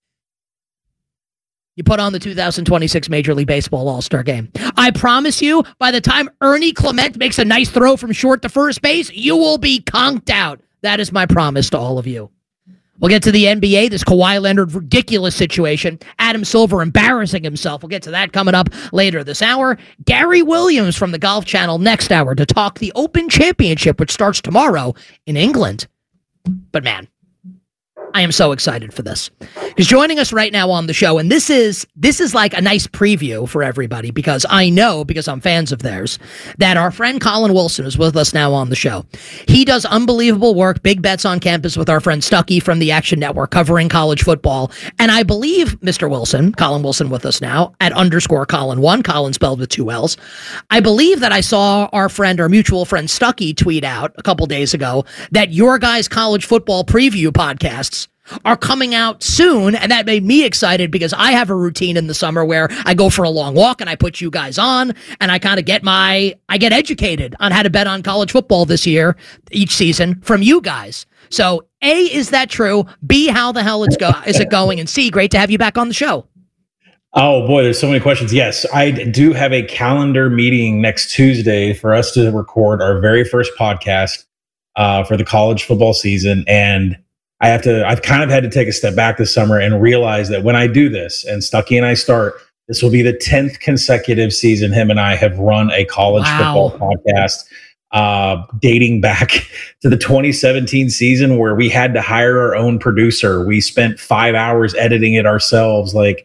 You put on the 2026 Major League Baseball All-Star Game. I promise you, by the time Ernie Clement makes a nice throw from short to first base, you will be conked out. That is my promise to all of you. We'll get to the NBA, this Kawhi Leonard ridiculous situation. Adam Silver embarrassing himself. We'll get to that coming up later this hour. Gary Williams from the Golf Channel next hour to talk the Open Championship, which starts tomorrow in England. But man, I am so excited for this. Because joining us right now on the show, and this is like a nice preview for everybody, because I know, because I'm fans of theirs, that our friend Colin Wilson is with us now on the show. He does unbelievable work, big bets on campus with our friend Stuckey from the Action Network covering college football. And I believe Mr. Wilson, Colin Wilson with us now, at _Colin1, Colin spelled with 2 L's. I believe that I saw our mutual friend Stuckey tweet out a couple days ago that your guys' college football preview podcasts are coming out soon, and that made me excited because I have a routine in the summer where I go for a long walk and I put you guys on, and I kind of get educated on how to bet on college football this year, each season, from you guys. So A, is that true? B, how the hell is it going? And C, great to have you back on the show. Oh boy, there's so many questions. Yes, I do have a calendar meeting next Tuesday for us to record our very first podcast for the college football season, and I've kind of had to take a step back this summer and realize that when I do this and Stuckey and I start, this will be the 10th consecutive season him and I have run a college football podcast. dating back to the 2017 season where we had to hire our own producer. We spent 5 hours editing it ourselves. Like,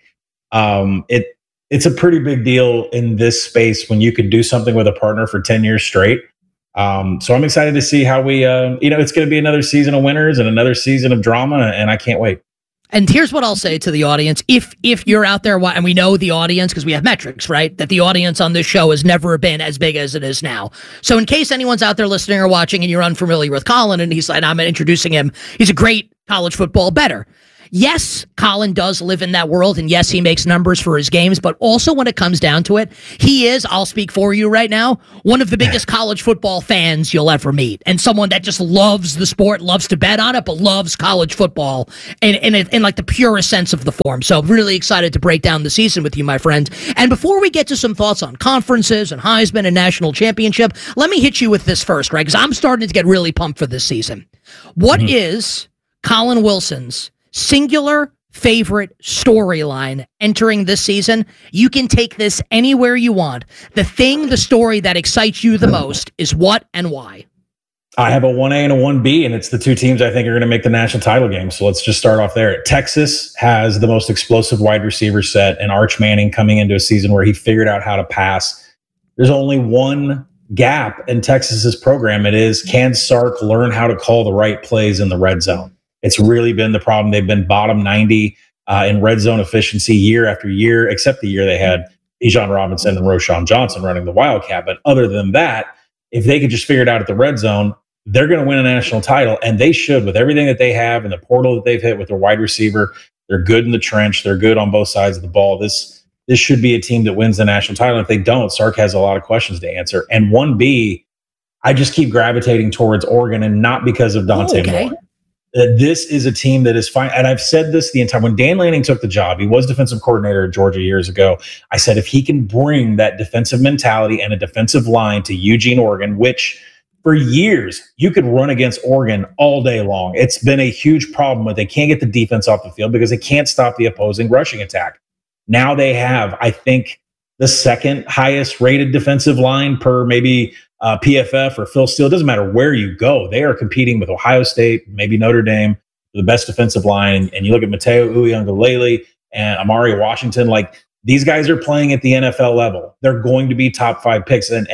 it's a pretty big deal in this space when you can do something with a partner for 10 years straight. So I'm excited to see how we, it's going to be another season of winners and another season of drama, and I can't wait. And here's what I'll say to the audience. If you're out there, and we know the audience because we have metrics, right? That the audience on this show has never been as big as it is now. So in case anyone's out there listening or watching and you're unfamiliar with Colin, and he's like, I'm introducing him, he's a great college football bettor. Yes, Colin does live in that world, and yes, he makes numbers for his games, but also when it comes down to it, he is, I'll speak for you right now, one of the biggest college football fans you'll ever meet, and someone that just loves the sport, loves to bet on it, but loves college football in like the purest sense of the form. So really excited to break down the season with you, my friend. And before we get to some thoughts on conferences and Heisman and national championship, let me hit you with this first, right? Because I'm starting to get really pumped for this season. What is Colin Wilson's singular favorite storyline entering this season? You can take this anywhere you want. The story that excites you the most is what and why? I have a 1A and a 1B, and it's the two teams I think are going to make the national title game. So let's just start off there. Texas has the most explosive wide receiver set, and Arch Manning coming into a season where he figured out how to pass. There's only one gap in Texas's program. It is, can Sark learn how to call the right plays in the red zone? It's really been the problem. They've been bottom 90 in red zone efficiency year after year, except the year they had Bijan Robinson and Roschon Johnson running the Wildcat. But other than that, if they could just figure it out at the red zone, they're going to win a national title, and they should with everything that they have and the portal that they've hit with their wide receiver. They're good in the trench. They're good on both sides of the ball. This should be a team that wins the national title. If they don't, Sark has a lot of questions to answer. And 1B, I just keep gravitating towards Oregon, and not because of Dante Moore. This is a team that is fine. And I've said this the entire, when Dan Lanning took the job, he was defensive coordinator at Georgia years ago. I said, if he can bring that defensive mentality and a defensive line to Eugene, Oregon, which for years you could run against Oregon all day long. It's been a huge problem when they can't get the defense off the field because they can't stop the opposing rushing attack. Now they have, I think, the second highest rated defensive line per maybe PFF or Phil Steele. It doesn't matter where you go. They are competing with Ohio State, maybe Notre Dame, for the best defensive line. And you look at Mateo Uiagalelei and Amari Washington, like these guys are playing at the NFL level. They're going to be top 5 picks. And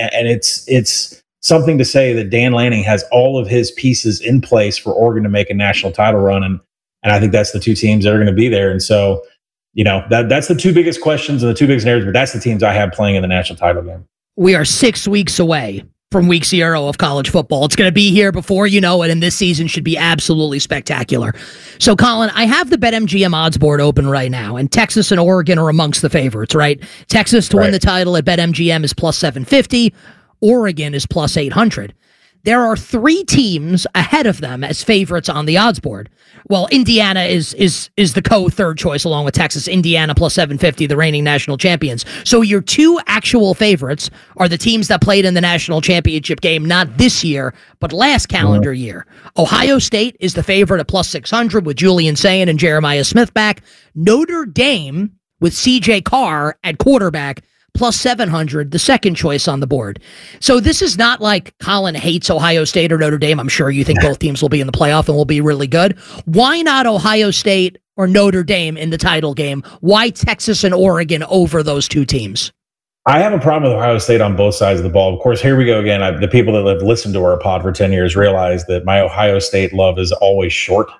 it's something to say that Dan Lanning has all of his pieces in place for Oregon to make a national title run. And I think that's the two teams that are going to be there. And so, that's the two biggest questions and the two biggest narratives, but that's the teams I have playing in the national title game. We are 6 weeks away from week 0 of college football. It's going to be here before you know it, and this season should be absolutely spectacular. So, Colin, I have the BetMGM odds board open right now, and Texas and Oregon are amongst the favorites, right? Texas to win the title at BetMGM is plus 750. Oregon is plus 800. There are 3 teams ahead of them as favorites on the odds board. Well, Indiana is the co-third choice along with Texas. Indiana plus 750, the reigning national champions. So your 2 actual favorites are the teams that played in the national championship game, not this year, but last calendar year. Ohio State is the favorite at plus 600 with Julian Sayin and Jeremiah Smith back. Notre Dame with CJ Carr at quarterback, plus 700, the second choice on the board. So this is not like Colin hates Ohio State or Notre Dame. I'm sure you think both teams will be in the playoff and will be really good. Why not Ohio State or Notre Dame in the title game? Why Texas and Oregon over those 2 teams? I have a problem with Ohio State on both sides of the ball. Of course, here we go again. The people that have listened to our pod for 10 years realize that my Ohio State love is always short.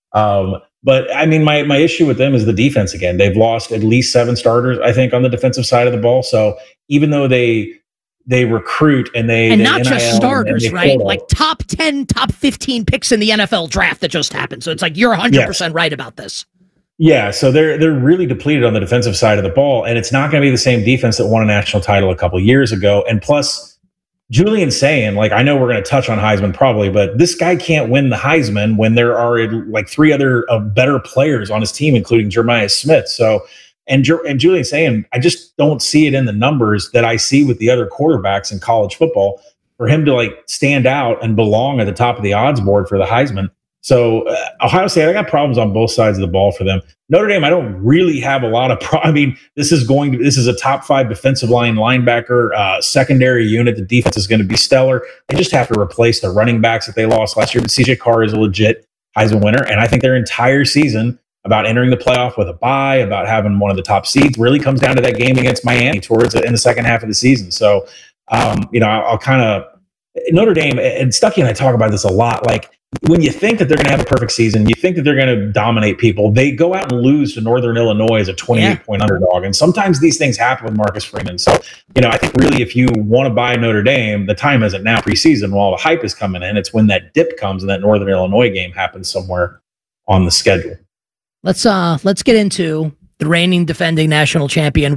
But I mean, my issue with them is the defense again. They've lost at least 7 starters, I think, on the defensive side of the ball. So even though they recruit and they not NIL just starters, right? portal, like top 10, top 15 picks in the NFL draft that just happened. So it's like you're 100% right about this. Yeah, so they're really depleted on the defensive side of the ball, and it's not going to be the same defense that won a national title a couple of years ago. And plus, Julian Sayin, like, I know we're going to touch on Heisman probably, but this guy can't win the Heisman when there are like 3 other better players on his team, including Jeremiah Smith. So, and Julian Sayin, I just don't see it in the numbers that I see with the other quarterbacks in college football for him to like stand out and belong at the top of the odds board for the Heisman. So Ohio State, I got problems on both sides of the ball for them. Notre Dame, I don't really have a lot of I mean, this is a top 5 defensive line linebacker, secondary unit. The defense is going to be stellar. They just have to replace the running backs that they lost last year. But CJ Carr is a legit Heisman winner. And I think their entire season about entering the playoff with a bye, about having one of the top seeds, really comes down to that game against Miami in the second half of the season. So, I'll kind of Notre Dame, and Stuckey and I talk about this a lot. Like, when you think that they're going to have a perfect season, you think that they're going to dominate people, they go out and lose to Northern Illinois as a 28-point underdog. And sometimes these things happen with Marcus Freeman. So, I think really if you want to buy Notre Dame, the time isn't now preseason while the hype is coming in. It's when that dip comes and that Northern Illinois game happens somewhere on the schedule. Let's get into the reigning defending national champion.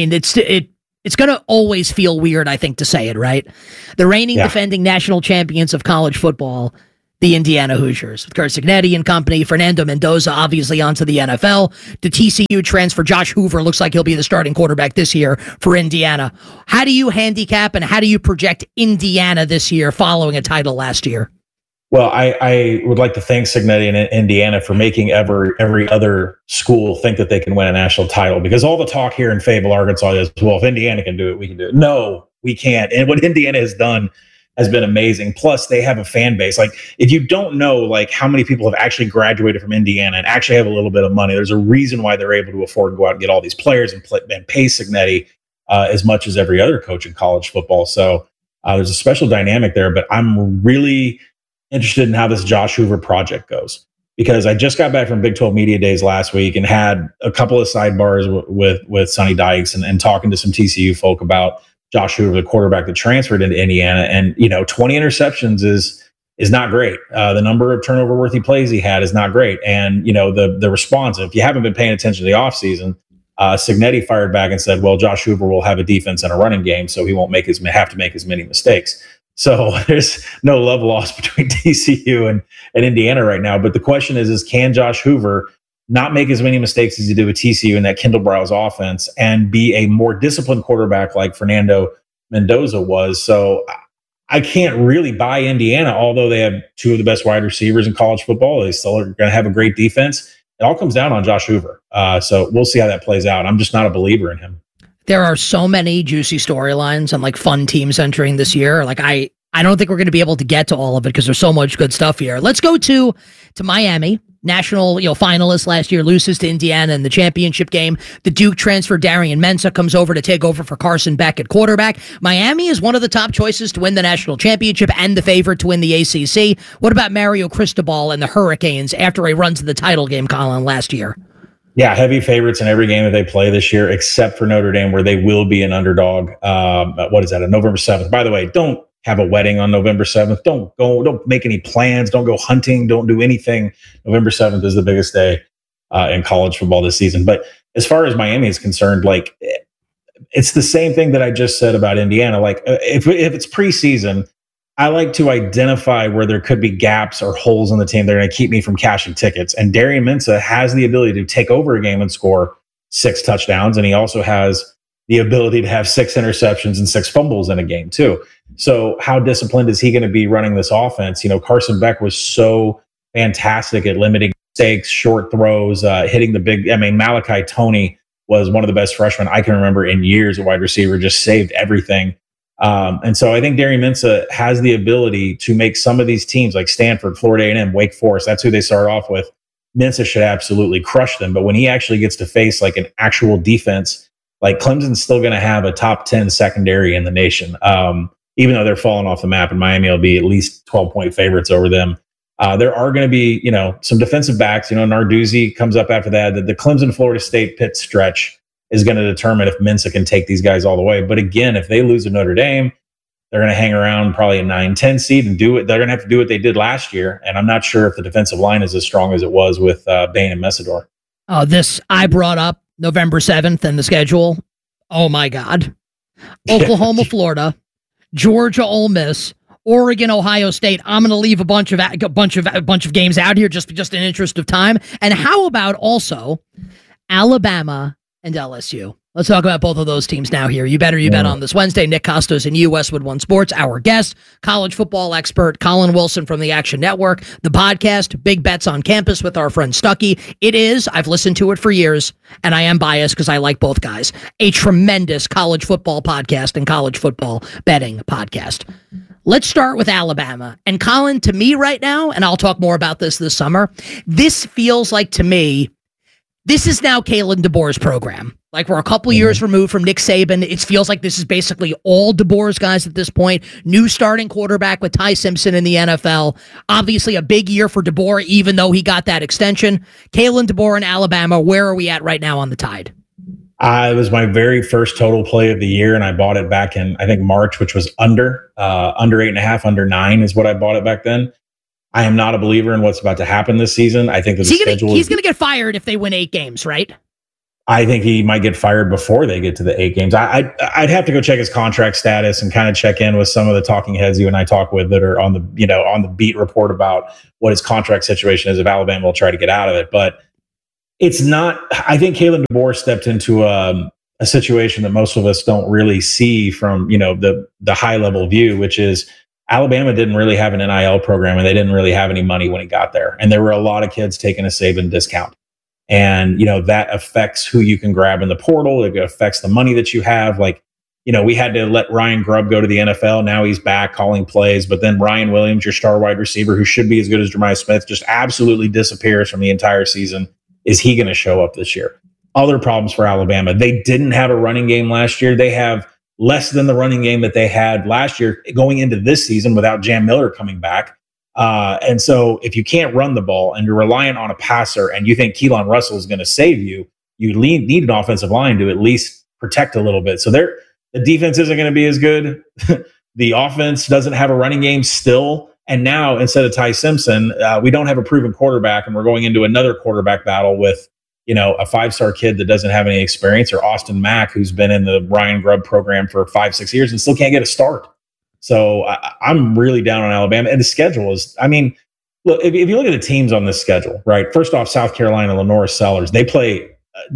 It's going to always feel weird, I think, to say it, right? The reigning defending national champions of college football, the Indiana Hoosiers, with Curt Cignetti and company. Fernando Mendoza obviously onto the NFL. The TCU transfer, Josh Hoover, looks like he'll be the starting quarterback this year for Indiana. How do you handicap and how do you project Indiana this year following a title last year? Well, I would like to thank Cignetti and Indiana for making every other school think that they can win a national title, because all the talk here in Fayetteville, Arkansas is, well, if Indiana can do it, we can do it. No, we can't. And what Indiana has done has been amazing. Plus, they have a fan base. Like, if you don't know, like, how many people have actually graduated from Indiana and actually have a little bit of money, there's a reason why they're able to afford to go out and get all these players and pay Cignetti as much as every other coach in college football. So there's a special dynamic there. But I'm really interested in how this Josh Hoover project goes, because I just got back from Big 12 Media Days last week and had a couple of sidebars with Sonny Dykes and talking to some TCU folk about Josh Hoover, the quarterback that transferred into Indiana. And, 20 interceptions is not great. The number of turnover-worthy plays he had is not great. And, the response, if you haven't been paying attention to the offseason, Cignetti fired back and said, well, Josh Hoover will have a defense and a running game, so he won't have to make as many mistakes. So there's no love lost between TCU and Indiana right now. But the question is can Josh Hoover not make as many mistakes as he did with TCU in that Kendall Briles offense and be a more disciplined quarterback like Fernando Mendoza was? So I can't really buy Indiana, although they have 2 of the best wide receivers in college football. They still are going to have a great defense. It all comes down on Josh Hoover. So we'll see how that plays out. I'm just not a believer in him. There are so many juicy storylines and like fun teams entering this year. Like I don't think we're going to be able to get to all of it because there's so much good stuff here. Let's go to Miami. National, finalist last year, loses to Indiana in the championship game. The Duke transfer Darian Mensah comes over to take over for Carson Beck at quarterback. Miami is one of the top choices to win the national championship and the favorite to win the ACC. What about Mario Cristobal and the Hurricanes after a run to the title game, Colin, last year? Yeah, heavy favorites in every game that they play this year, except for Notre Dame, where they will be an underdog. What is that? On November 7th. By the way, don't have a wedding on November 7th. Don't make any plans. Don't go hunting. Don't do anything. November 7th is the biggest day in college football this season. But as far as Miami is concerned, like, it's the same thing that I just said about Indiana. Like, if it's preseason, I like to identify where there could be gaps or holes in the team that are going to keep me from cashing tickets. And Darian Mensah has the ability to take over a game and score 6 touchdowns. And he also has the ability to have 6 interceptions and 6 fumbles in a game too. So how disciplined is he going to be running this offense? Carson Beck was so fantastic at limiting mistakes, short throws, hitting the big. Malachi Toney was one of the best freshmen I can remember in years. A wide receiver, just saved everything. And so I think Darian Mensah has the ability to make some of these teams like Stanford, Florida A&M, Wake Forest, that's who they start off with. Mensah should absolutely crush them. But when he actually gets to face like an actual defense, like Clemson's still going to have a top 10 secondary in the nation, even though they're falling off the map, and Miami will be at least 12-point favorites over them. There are going to be, some defensive backs. Narduzzi comes up after that. The Clemson, Florida State, Pitt stretch is going to determine if Mensah can take these guys all the way. But again, if they lose to Notre Dame, they're going to hang around probably a 9-10 seed and do it. They're going to have to do what they did last year. And I'm not sure if the defensive line is as strong as it was with Bain and Messidor. This I brought up November 7th in the schedule. Oh my God. Oklahoma, Florida, Georgia, Ole Miss, Oregon, Ohio State. I'm going to leave a bunch of games out here just in interest of time. And how about also Alabama and LSU? Let's talk about both of those teams now here. You Better You Bet on this Wednesday. Nick Costos and you, Westwood One Sports. Our guest, college football expert Colin Wilson from the Action Network. The podcast, Big Bets on Campus with our friend Stuckey. It is, I've listened to it for years, and I am biased because I like both guys, a tremendous college football podcast and college football betting podcast. Let's start with Alabama. And Colin, to me right now, and I'll talk more about this summer, this feels like, to me, this is now Kalen DeBoer's program. Like, we're a couple years removed from Nick Saban. It feels like this is basically all DeBoer's guys at this point. New starting quarterback with Ty Simpson in the NFL. Obviously a big year for DeBoer, even though he got that extension. Kalen DeBoer in Alabama, where are we at right now on the Tide? It was my very first total play of the year, and I bought it back in, I think, March, which was under 8.5, under 9 is what I bought it back then. I am not a believer in what's about to happen this season. I think that he's going to get fired if they win 8 games, right? I think he might get fired before they get to the 8 games. I'd have to go check his contract status and kind of check in with some of the talking heads you and I talk with that are on the beat report about what his contract situation is if Alabama will try to get out of it. But it's not. I think Kalen DeBoer stepped into a situation that most of us don't really see from the high level view, which is Alabama didn't really have an NIL program and they didn't really have any money when he got there, and there were a lot of kids taking a Saban discount. And, that affects who you can grab in the portal. It affects the money that you have. Like, we had to let Ryan Grubb go to the NFL. Now he's back calling plays. But then Ryan Williams, your star wide receiver, who should be as good as Jeremiah Smith, just absolutely disappears from the entire season. Is he going to show up this year? Other problems for Alabama. They didn't have a running game last year. They have less than the running game that they had last year going into this season without Jam Miller coming back. And so if you can't run the ball and you're reliant on a passer and you think Keelan Russell is going to save you, you need an offensive line to at least protect a little bit. So the defense isn't going to be as good. The offense doesn't have a running game still. And now instead of Ty Simpson, we don't have a proven quarterback, and we're going into another quarterback battle with, a 5-star kid that doesn't have any experience, or Austin Mack, who's been in the Ryan Grubb program for 5-6 years and still can't get a start. So I'm really down on Alabama. And the schedule is, look, if you look at the teams on this schedule, right? First off, South Carolina, Lenore Sellers, they play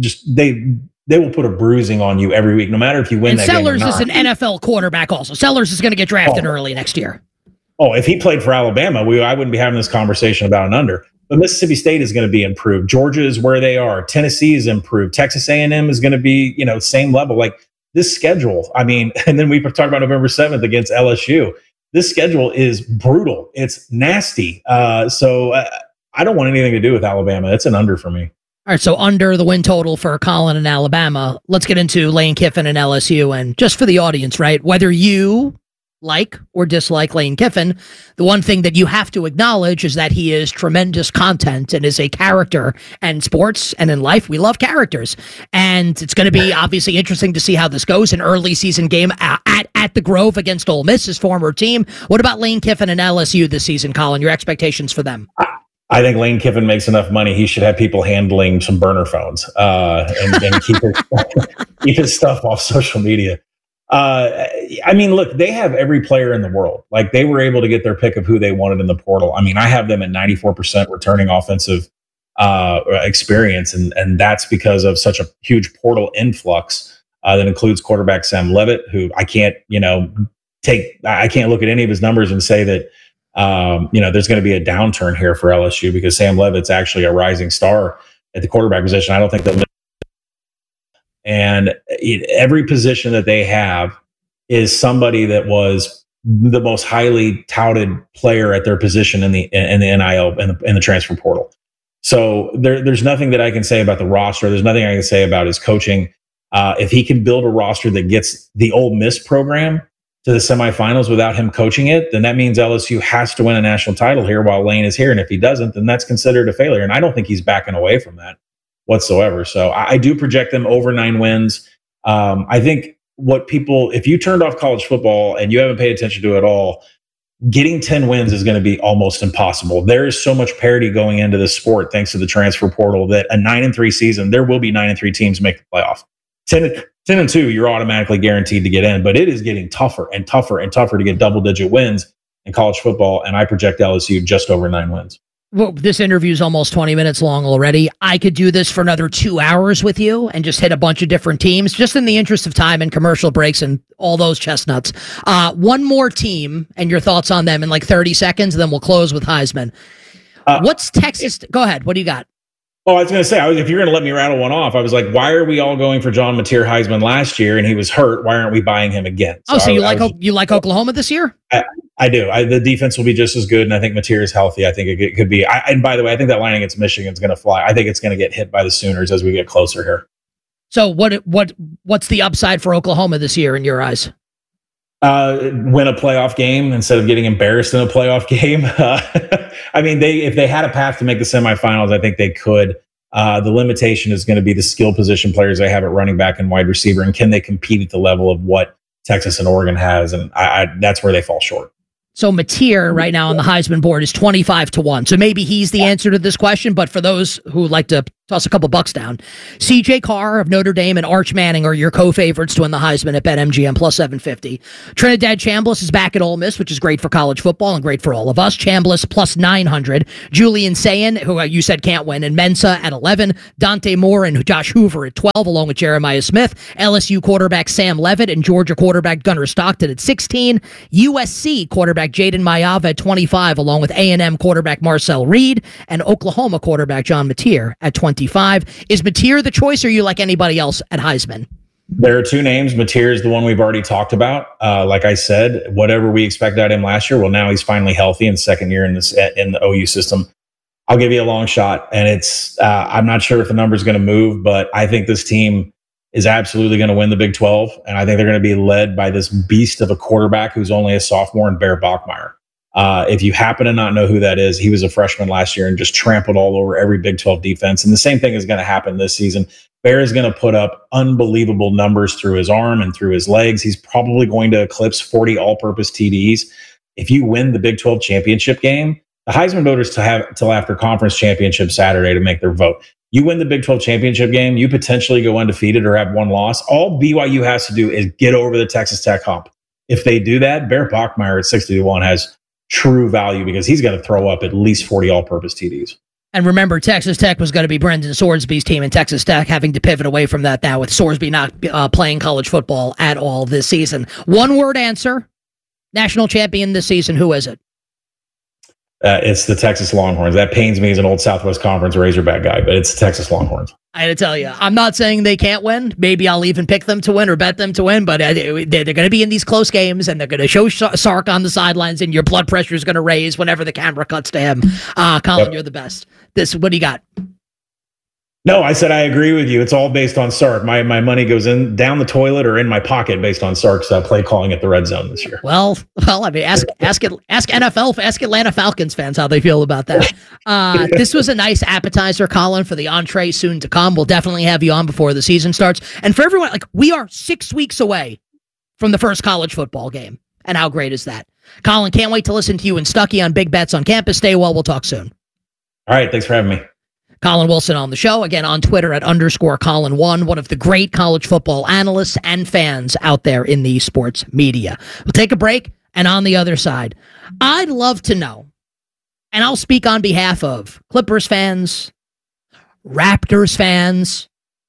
they will put a bruising on you every week, no matter if you win that game or not. Sellers is an NFL quarterback also. Sellers is going to get drafted early next year. Oh, if he played for Alabama, I wouldn't be having this conversation about an under. But Mississippi State is going to be improved. Georgia is where they are. Tennessee is improved. Texas A&M is going to be, same level. Like, this schedule, and then we talked about November 7th against LSU. This schedule is brutal. It's nasty. So I don't want anything to do with Alabama. It's an under for me. All right, so under the win total for Colin and Alabama. Let's get into Lane Kiffin and LSU. And just for the audience, right, whether you like or dislike Lane Kiffin, the one thing that you have to acknowledge is that he is tremendous content and is a character. And sports and in life, we love characters. And it's going to be obviously interesting to see how this goes. An early season game at the Grove against Ole Miss, his former team. What about Lane Kiffin and LSU this season, Colin? Your expectations for them? I think Lane Kiffin makes enough money. He should have people handling some burner phones and keep his stuff off social media. Look, they have every player in the world. Like, they were able to get their pick of who they wanted in the portal. I have them at 94% returning offensive experience, and that's because of such a huge portal influx that includes quarterback Sam Leavitt, who I can't look at any of his numbers and say that there's going to be a downturn here for LSU, because Sam Leavitt's actually a rising star at the quarterback position. I don't think they'll miss. And every position that they have is somebody that was the most highly touted player at their position in the NIL in the transfer portal. So there's nothing that I can say about the roster. There's nothing I can say about his coaching. If he can build a roster that gets the Ole Miss program to the semifinals without him coaching it, then that means LSU has to win a national title here while Lane is here. And if he doesn't, then that's considered a failure. And I don't think he's backing away from that whatsoever. So I do project them over 9 wins. I think if you turned off college football and you haven't paid attention to it at all, getting 10 wins is going to be almost impossible. There is so much parity going into this sport thanks to the transfer portal that a 9-3 season, there will be 9-3 teams make the playoff. 10-2, you're automatically guaranteed to get in, but it is getting tougher and tougher and tougher to get double-digit wins in college football, and I project LSU just over 9 wins. Well, this interview is almost 20 minutes long already. I could do this for another 2 hours with you and just hit a bunch of different teams, just in the interest of time and commercial breaks and all those chestnuts. One more team and your thoughts on them in like 30 seconds, and then we'll close with Heisman. What's Texas? Go ahead. What do you got? Oh, I was going to say, if you're going to let me rattle one off, I was like, why are we all going for John Mateer Heisman last year and he was hurt? Why aren't we buying him again? So you like Oklahoma this year? I do. The defense will be just as good, and I think Mateer is healthy. I think it could be. And by the way, I think that line against Michigan is going to fly. I think it's going to get hit by the Sooners as we get closer here. So what's the upside for Oklahoma this year in your eyes? Win a playoff game instead of getting embarrassed in a playoff game. I mean, if they had a path to make the semifinals, I think they could. The limitation is going to be the skill position players they have at running back and wide receiver, and can they compete at the level of what Texas and Oregon has? And that's where they fall short. So Mateer right now on the Heisman board is 25-1. So maybe he's the answer to this question, but for those who like to toss a couple bucks down, CJ Carr of Notre Dame and Arch Manning are your co-favorites to win the Heisman at BetMGM plus 750. Trinidad Chambliss is back at Ole Miss, which is great for college football and great for all of us. Chambliss plus 900. Julian Sayin, who you said can't win, and Mensah at 11. Dante Moore and Josh Hoover at 12, along with Jeremiah Smith. LSU quarterback Sam Levitt and Georgia quarterback Gunnar Stockton at 16. USC quarterback Jaden Mayava at 25, along with A&M quarterback Marcel Reed and Oklahoma quarterback John Mateer at 25. Is Mateer the choice, or you like anybody else at Heisman? There are two names. Mateer is the one we've already talked about. Like I said, whatever we expected out of him last year, well, now he's finally healthy in second year in the OU system. I'll give you a long shot, and it's I'm not sure if the number is going to move, but I think this team is absolutely going to win the Big 12, and I think they're going to be led by this beast of a quarterback who's only a sophomore, in Bear Bachmeier. If you happen to not know who that is, he was a freshman last year and just trampled all over every Big 12 defense. And the same thing is going to happen this season. Bear is going to put up unbelievable numbers through his arm and through his legs. He's probably going to eclipse 40 all-purpose TDs. If you win the Big 12 championship game, the Heisman voters have till after conference championship Saturday to make their vote. You win the Big 12 championship game, you potentially go undefeated or have one loss. All BYU has to do is get over the Texas Tech hump. If they do that, Bear Bachmeier at 60-1 has true value because he's going to throw up at least 40 all-purpose TDs. And remember, Texas Tech was going to be Brendan Sorsby's team, and Texas Tech having to pivot away from that now with Sorsby not playing college football at all this season. One-word answer, national champion this season, who is it? It's the Texas Longhorns. That pains me as an old Southwest Conference Razorback guy, but it's the Texas Longhorns. I gotta tell you, I'm not saying they can't win. Maybe I'll even pick them to win or bet them to win, but they're going to be in these close games, and they're going to show Sark on the sidelines, and your blood pressure is going to raise whenever the camera cuts to him. Colin, You're the best. What do you got? No, I said I agree with you. It's all based on Sark. My money goes in down the toilet or in my pocket based on Sark's play calling at the red zone this year. Well, I mean, ask Atlanta Falcons fans how they feel about that. This was a nice appetizer, Colin, for the entree soon to come. We'll definitely have you on before the season starts. And for everyone, we are 6 weeks away from the first college football game. And how great is that? Colin, can't wait to listen to you and Stuckey on Big Bets on Campus. Stay well. We'll talk soon. All right. Thanks for having me. Colin Wilson on the show, again on Twitter at _Colin1, one of the great college football analysts and fans out there in the sports media. We'll take a break, and on the other side, I'd love to know, and I'll speak on behalf of Clippers fans, Raptors fans,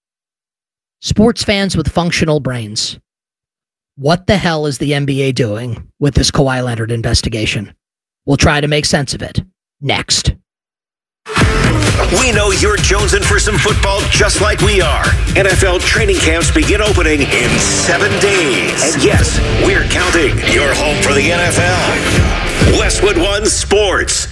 sports fans with functional brains. What the hell is the NBA doing with this Kawhi Leonard investigation? We'll try to make sense of it next. We know you're jonesing for some football just like we are. NFL training camps begin opening in 7 days. And yes, we're counting. Your home for the NFL. Westwood One Sports.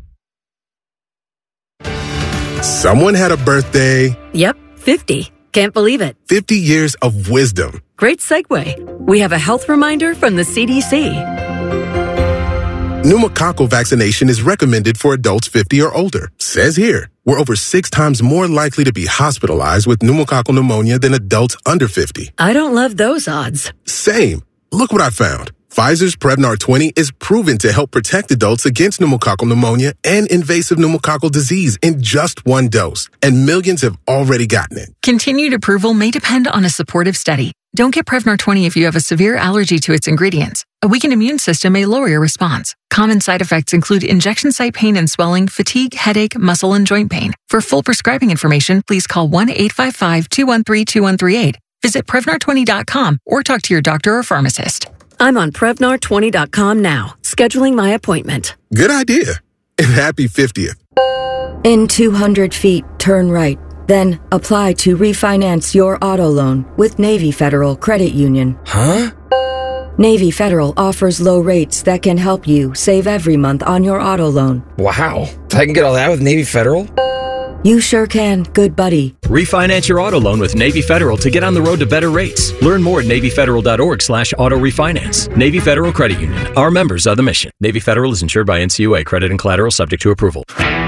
Someone had a birthday. Yep, 50. Can't believe it. 50 years of wisdom. Great segue. We have a health reminder from the CDC. Pneumococcal vaccination is recommended for adults 50 or older. Says here, we're over 6 times more likely to be hospitalized with pneumococcal pneumonia than adults under 50. I don't love those odds. Same. Look what I found. Pfizer's Prevnar 20 is proven to help protect adults against pneumococcal pneumonia and invasive pneumococcal disease in just 1 dose. And millions have already gotten it. Continued approval may depend on a supportive study. Don't get Prevnar 20 if you have a severe allergy to its ingredients. A weakened immune system may lower your response. Common side effects include injection site pain and swelling, fatigue, headache, muscle, and joint pain. For full prescribing information, please call 1-855-213-2138. Visit Prevnar20.com or talk to your doctor or pharmacist. I'm on Prevnar20.com now, scheduling my appointment. Good idea. And happy 50th. In 200 feet, turn right. Then apply to refinance your auto loan with Navy Federal Credit Union. Huh? Navy Federal offers low rates that can help you save every month on your auto loan. Wow. I can get all that with Navy Federal? You sure can, good buddy. Refinance your auto loan with Navy Federal to get on the road to better rates. Learn more at NavyFederal.org/auto refinance. Navy Federal Credit Union. Our members are the mission. Navy Federal is insured by NCUA. Credit and collateral subject to approval.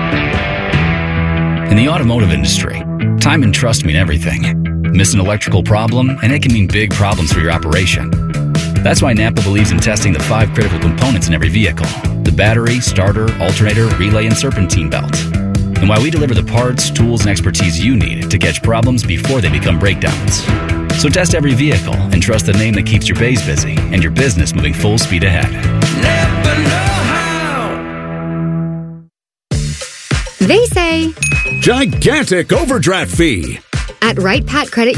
In the automotive industry, time and trust mean everything. Miss an electrical problem, and it can mean big problems for your operation. That's why Napa believes in testing the 5 critical components in every vehicle: the battery, starter, alternator, relay, and serpentine belt. And why we deliver the parts, tools, and expertise you need to catch problems before they become breakdowns. So test every vehicle and trust the name that keeps your bays busy and your business moving full speed ahead. Napa know-how. They say gigantic overdraft fee. At Wright Pat Credit